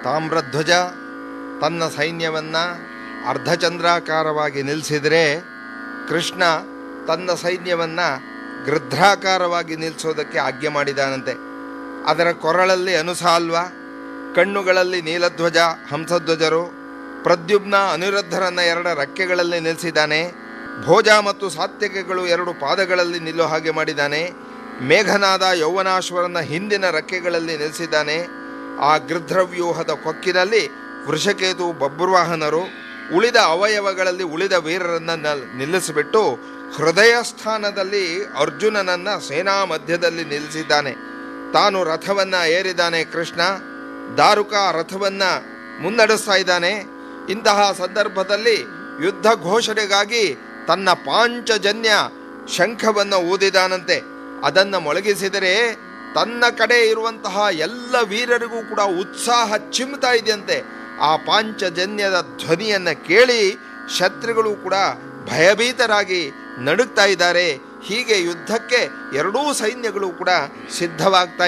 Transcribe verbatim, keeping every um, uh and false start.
ತಾಮ್ರಧ್ವಜ ತನ್ನ ಸೈನ್ಯವನ್ನು ಅರ್ಧಚಂದ್ರಾಕಾರವಾಗಿ ನಿಲ್ಲಿಸಿದರೆ, ಕೃಷ್ಣ ತನ್ನ ಸೈನ್ಯವನ್ನು ಗೃಧ್ರಾಕಾರವಾಗಿ ನಿಲ್ಲಿಸೋದಕ್ಕೆ ಆಜ್ಞೆ ಮಾಡಿದಾನಂತೆ. ಅದರ ಕೊರಳಲ್ಲಿ ಅನುಸಾಲ್ವ, ಕಣ್ಣುಗಳಲ್ಲಿ ನೀಲಧ್ವಜ ಹಂಸಧ್ವಜರು, ಪ್ರದ್ಯುಮ್ನ ಅನಿರುದ್ಧರನ್ನ ಎರಡು ರೆಕ್ಕೆಗಳಲ್ಲಿ ನಿಲ್ಲಿಸಿದ್ದಾನೆ. ಭೋಜ ಮತ್ತು ಸಾತ್ಯಕೆಗಳು ಎರಡು ಪಾದಗಳಲ್ಲಿ ನಿಲ್ಲೋ ಹಾಗೆ ಮಾಡಿದ್ದಾನೆ. ಮೇಘನಾದ ಯೌವನಾಶ್ವರನ ಹಿಂದಿನ ರೆಕ್ಕೆಗಳಲ್ಲಿ ನಿಲ್ಲಿಸಿದ್ದಾನೆ. ಆ ಗೃಧ್ರವ್ಯೂಹದ ಕೊಕ್ಕಿನಲ್ಲಿ ವೃಷಕೇತು ಬಬ್ರುವಾಹನರು, ಉಳಿದ ಅವಯವಗಳಲ್ಲಿ ಉಳಿದ ವೀರರನ್ನು ನಿಲ್ಲಿಸಿಬಿಟ್ಟು ಹೃದಯ ಸ್ಥಾನದಲ್ಲಿ ಅರ್ಜುನನನ್ನ ಸೇನಾ ಮಧ್ಯದಲ್ಲಿ ನಿಲ್ಲಿಸಿದ್ದಾನೆ. ತಾನು ರಥವನ್ನು ಏರಿದ್ದಾನೆ ಕೃಷ್ಣ. ದಾರುಕ ರಥವನ್ನು ಮುನ್ನಡೆಸ್ತಾ ಇದ್ದಾನೆ. ಇಂತಹ ಸಂದರ್ಭದಲ್ಲಿ ಯುದ್ಧ ಘೋಷಣೆಗಾಗಿ ತನ್ನ ಪಾಂಚಜನ್ಯ ಶಂಖವನ್ನು ಊದಿದಾನಂತೆ. ಅದನ್ನು ಮೊಳಗಿಸಿದರೆ ತನ್ನ ಕಡೆ ಇರುವಂತಹ ಎಲ್ಲ ವೀರರಿಗೂ ಕೂಡ ಉತ್ಸಾಹ ಚಿಮ್ತಾ ಇದೆಯಂತೆ. ಆ ಪಾಂಚಜನ್ಯದ ಧ್ವನಿಯನ್ನು ಕೇಳಿ ಶತ್ರುಗಳು ಕೂಡ ಭಯಭೀತರಾಗಿ ನಡುಗ್ತಾ ಇದ್ದಾರೆ. ಹೀಗೆ ಯುದ್ಧಕ್ಕೆ ಎರಡೂ ಸೈನ್ಯಗಳು ಕೂಡ ಸಿದ್ಧವಾಗ್ತಾ